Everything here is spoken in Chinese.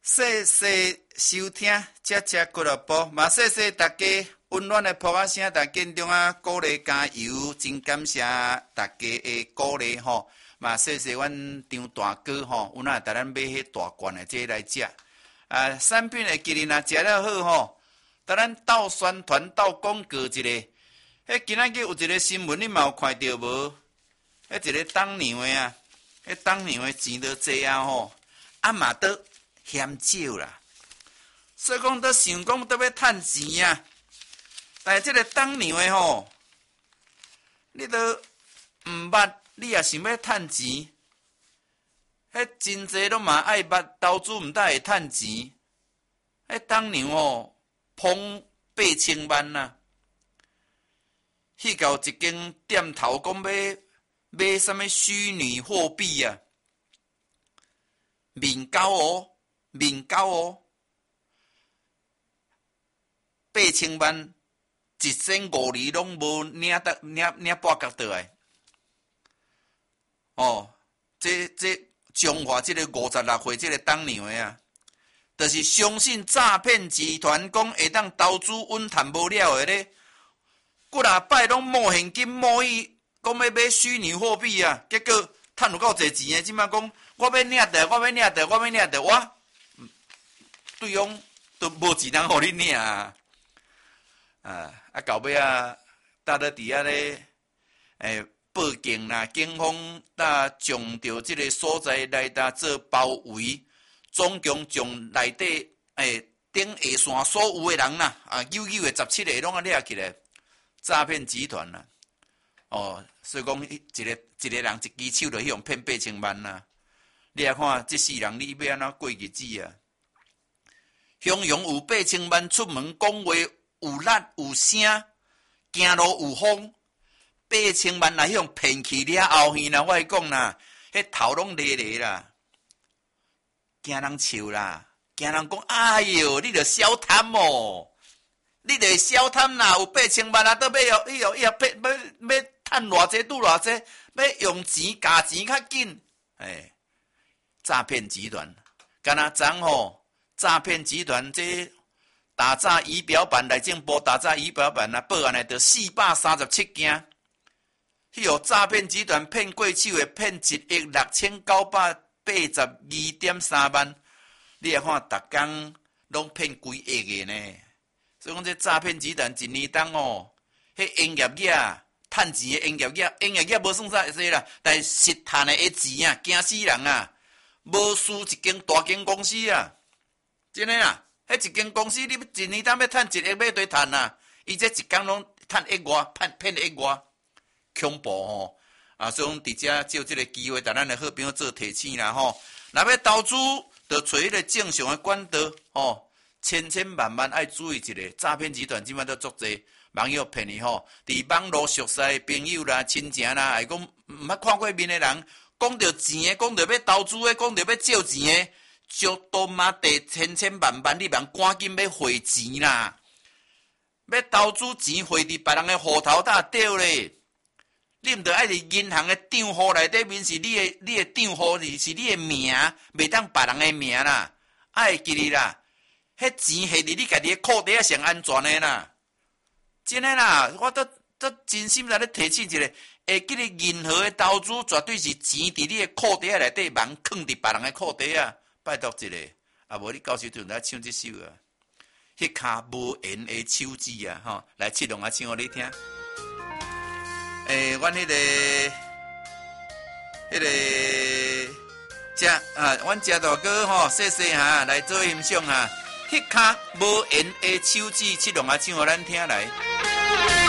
谢谢收听，这俱乐部，嘛谢谢大家温暖的噗仔声，大家中啊鼓励加油，真感谢大家的鼓励吼，嘛谢谢阮张大哥吼，有哪带咱买迄大罐的这来食，产品的今日若食了好吼，带咱斗宣传斗广告一下。迄今仔日有一个新闻，你嘛有看到无？迄一个当娘的啊，迄当娘的钱都济啊吼，啊嘛都嫌少啦，所以讲都想讲都要趁钱啊。但是这个当娘的吼，你都毋捌，你也想要趁钱，迄真济拢嘛爱捌投资，毋但会趁钱。迄当娘吼，捧8000万呐、去到一间店头讲要买什么虚拟货币啊，面交哦，8000万一身5厘拢无领半角倒来。哦，这中华这个56岁这个当娘的啊，就是相信诈骗集团讲会当投资稳赚无了的咧，几若摆拢冒现金冒去讲要买虚拟货币啊，结果赚有够侪钱的，即摆讲我要领倒，我对方都无钱通互你领啊！到尾啊，搭咧伫遐咧，报警啦，警方将着即个所在来做包围，总共将内底顶下线所有的人啦，99个17个拢掠起来，诈骗集团啦。哦，所以讲一个人一支手就去用骗8000万啦。你来看，这世人你要安怎过日子啊？雄雄有8000万出门讲话有力有声，行路有风，8000万来用骗去了后去啦，我来讲啦，迄头拢咧咧啦，惊人笑啦，惊人讲哎哟，你着小贪哦，你着小贪啦，有8000万啊，倒要要骗要趁偌济拄偌济，要用钱加钱较紧，诈骗集团，敢若昨吼，诈骗集团这打诈仪表板内政部打诈仪表板啊，报案来着437件，迄个诈骗集团骗过手的骗1亿6982.3万，你来看，逐工拢骗几亿个呢？所以讲这诈骗集团一年当哦，迄营业额趁钱的营业额无算啥济啦，但是实赚的钱啊，惊死人啊！无输一间大间公司啊，真诶啊！迄一间公司你一年当要趁1亿要对趁啊，伊这一工拢趁1亿外，骗1亿外，恐怖吼！所以讲伫遮借这个机会，甲咱的好朋友做提醒啦吼。若要投资，就找迄个正常的管道吼，千万爱注意一下，诈骗集团即摆都足济。网友骗你吼，伫网络熟识朋友啦、亲情啦，还讲毋捌看过面的人，讲到钱的，讲到要投资的，讲到要借钱的，就都嘛地千万，你茫赶紧要汇钱啦！要投资钱汇伫别人的户头搭对咧，你毋着爱伫银行的账户内底面是你的账户是你的名，袂当别人的名啦，爱记哩啦，迄钱系伫你家己的裤底上安全的啦。真诶啦，我都真心来咧提醒一下，会记得任何的投资绝对是钱伫你的裤底内底，茫藏伫别人的裤底啊！拜托一下，无你到时阵来唱这首啊，迄骹无言的手指啊，吼，来七龙啊唱互你听。阮迄个阮食大哥吼，谢谢哈，来做欣赏哈，迄骹无言的手指，七龙啊唱互咱听来。